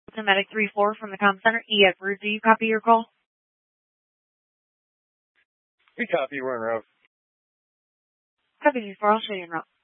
Medic 3-4 from the comm center. Edward, do you copy your call? We copy. We're en route. Copy 4, I'll show you en route.